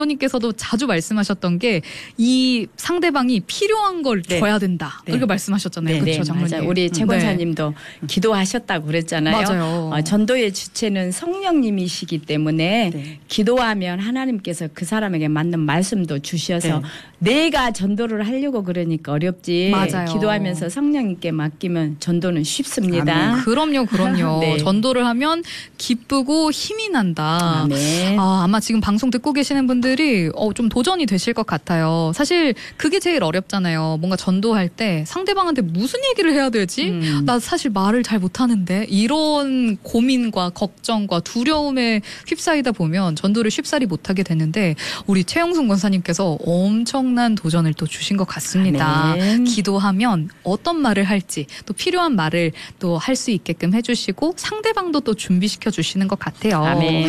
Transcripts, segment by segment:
님께서도 자주 말씀하셨던 게 이 상대방이 필요한 걸 네. 줘야 된다. 네. 이렇게 말씀하셨잖아요. 네, 그렇죠, 네, 장로님. 맞아요. 우리 최 권사님도 기도하셨다고 그랬잖아요. 맞아요. 전도의 주체는 성령님이시기 때문에 네. 기도하면 하나님께서 그 사람에게 맞는 말씀도 주셔서 네. 내가 전도를 하려고 그러니까 어렵지. 맞아요. 기도하면서 성령님께 맡기면 전도는 쉽습니다. 아멘. 그럼요. 네. 전도를 하면 기쁘고 힘이 난다. 네. 아마 지금 방송 듣고 계시는 분들이 좀 도전이 되실 것 같아요. 사실 그게 제일 어렵잖아요. 뭔가 전도할 때 상대방한테 무슨 얘기를 해야 되지? 나 사실 말을 잘 못하는데 이런 고민과 걱정과 두려움에 휩싸이다 보면 전도를 쉽사리 못하게 되는데 우리 최영순 권사님께서 엄청난 도전을 또 주신 것 같습니다. 네. 기도하면 어떤 말을 할지 또 필요한 말을 또 할 수 있게끔 해주시고 상대방도 또 준비시켜 주시는 것 같아요. 아멘.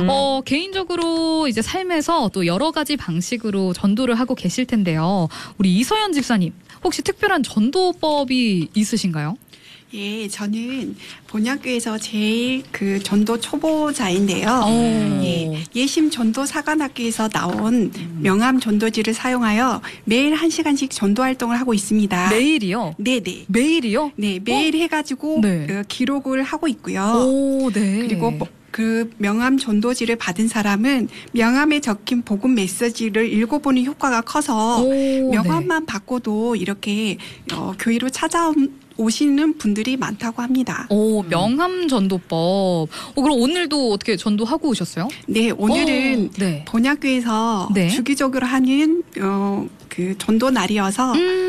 개인적으로 이제 삶에서 또 여러 가지 방식으로 전도를 하고 계실 텐데요. 우리 이서연 집사님, 혹시 특별한 전도법이 있으신가요? 예, 저는 본향교에서 제일 그 전도 초보자인데요. 예심 전도 사관학교에서 나온 명함 전도지를 사용하여 매일 1시간씩 전도 활동을 하고 있습니다. 매일이요? 네네. 매일이요? 네, 매일 해가지고 네. 기록을 하고 있고요. 오, 네. 그리고 그 명함 전도지를 받은 사람은 명함에 적힌 복음 메시지를 읽어보는 효과가 커서 명함만 받고도 이렇게 교회로 찾아오시는 분들이 많다고 합니다. 명함 전도법. 그럼 오늘도 어떻게 전도하고 오셨어요? 네, 오늘은 네. 본향교에서 네. 주기적으로 하는 그 전도 날이어서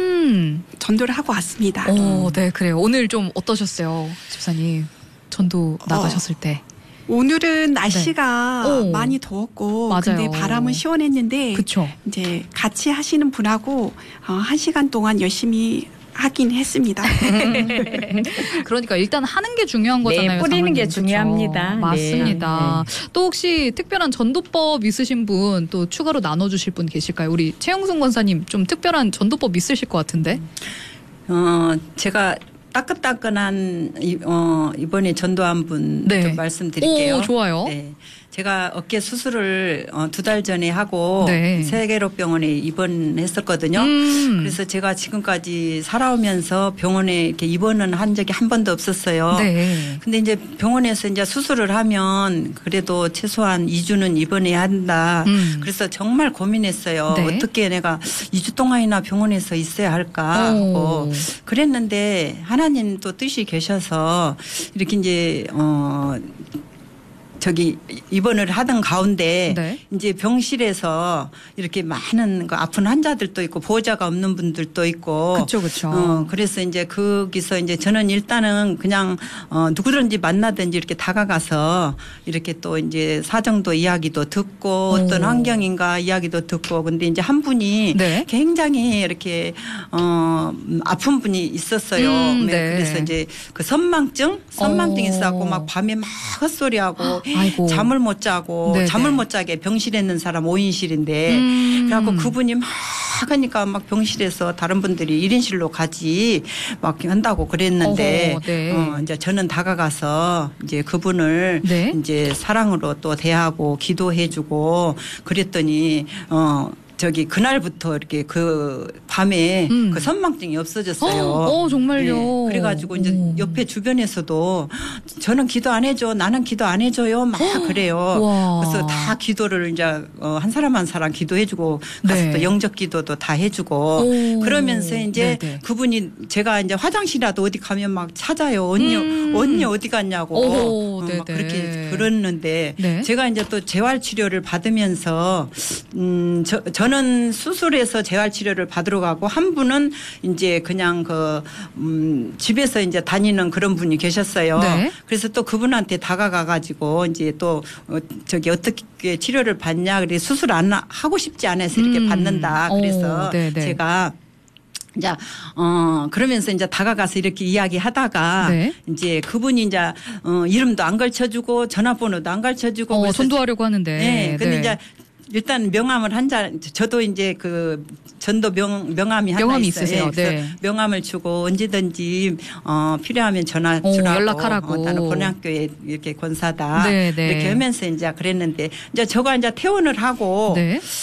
전도를 하고 왔습니다. 네, 그래요. 오늘 좀 어떠셨어요, 집사님? 전도 나가셨을 때. 오늘은 날씨가 네. 많이 더웠고 맞아요. 근데 바람은 시원했는데 그쵸. 이제 같이 하시는 분하고 1시간 동안 열심히 하긴 했습니다. 그러니까 일단 하는 게 중요한 거잖아요. 네, 뿌리는 게 장로님. 그쵸? 중요합니다. 맞습니다. 네. 또 혹시 특별한 전도법 있으신 분 또 추가로 나눠주실 분 계실까요? 우리 최영순 권사님 좀 특별한 전도법 있으실 것 같은데. 제가 따끈따끈한 이번에 전도한 분 네. 좀 말씀드릴게요. 오, 좋아요. 네. 제가 어깨 수술을 2달 전에 하고 네. 세계로병원에 입원했었거든요. 그래서 제가 지금까지 살아오면서 병원에 이렇게 입원은 한 적이 한 번도 없었어요. 네. 근데 이제 병원에서 이제 수술을 하면 그래도 최소한 2주는 입원해야 한다. 그래서 정말 고민했어요. 네. 어떻게 내가 2주 동안이나 병원에서 있어야 할까 하고 그랬는데 하나님 또 뜻이 계셔서 이렇게 이제 입원을 하던 가운데 네. 이제 병실에서 이렇게 많은 그 아픈 환자들도 있고 보호자가 없는 분들도 있고 그렇죠. 그래서 이제 거기서 이제 저는 일단은 그냥 누구든지 만나든지 이렇게 다가가서 이렇게 또 이제 사정도 이야기도 듣고 어떤 환경인가 이야기도 듣고 근데 이제 한 분이 네. 굉장히 이렇게 아픈 분이 있었어요. 네. 그래서 이제 그 선망증이 있어갖고 막 밤에 막 헛소리하고 아이고. 잠을 못 자고 네네. 잠을 못 자게 병실에 있는 사람 5인실인데 그래갖고 그분이 막 하니까 막 병실에서 다른 분들이 1인실로 가지 막 한다고 그랬는데 네. 이제 저는 다가가서 이제 그분을 네. 이제 사랑으로 또 대하고 기도해주고 그랬더니 그날부터 이렇게 그 밤에 그 선망증이 없어졌어요. 정말요. 네. 그래가지고 이제 옆에 주변에서도 저는 기도 안 해줘. 나는 기도 안 해줘요. 막 그래요. 와. 그래서 다 기도를 이제 한 사람 한 사람 기도해주고 가서 네. 또 영적 기도도 다 해주고 그러면서 이제 네네. 그분이 제가 이제 화장실이라도 어디 가면 막 찾아요. 언니 어디 갔냐고. 네네. 막 그렇게 그랬는데 네. 제가 이제 또 재활 치료를 받으면서 저는 수술해서 재활 치료를 받으러 가고 한 분은 이제 그냥 집에서 이제 다니는 그런 분이 계셨어요. 네. 그래서 또 그분한테 다가가 가지고 이제 또 어떻게 치료를 받냐 그래 수술 안 하고 싶지 않아서 이렇게 받는다. 그래서 제가 이제 그러면서 이제 다가가서 이렇게 이야기하다가 네. 이제 그분이 이제 이름도 안 걸쳐주고 전화번호도 안 걸쳐주고 전도하려고 하는데. 네. 근데 이제 일단 명함을 한 장, 저도 이제 그 전도 명함이 하나 있으세요. 그래서 네. 명함을 주고 언제든지 필요하면 전화 주라고. 연락하라고. 나는 본향교회 이렇게 권사다. 네, 네. 이렇게 하면서 이제 그랬는데 이제 저가 이제 퇴원을 하고 네.